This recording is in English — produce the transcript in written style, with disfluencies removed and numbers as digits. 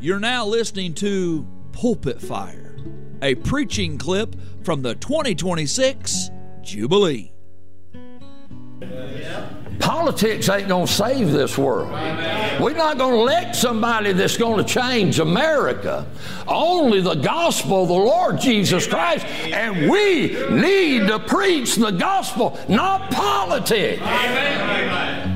You're now listening to Pulpit Fire, a preaching clip from the 2026 Jubilee. Politics ain't going to save this world. We're not going to elect somebody that's going to change America. Only the gospel of the Lord Jesus Christ. And we need to preach the gospel, not politics. Amen.